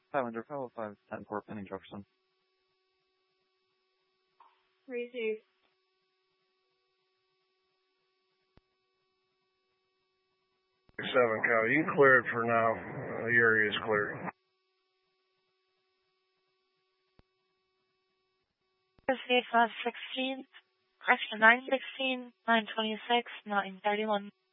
500 510 Fort Benning Jefferson. Receive. 7 Cow, you can clear it for now. The area is clear. Proceed 516, correction 916, 926, 931.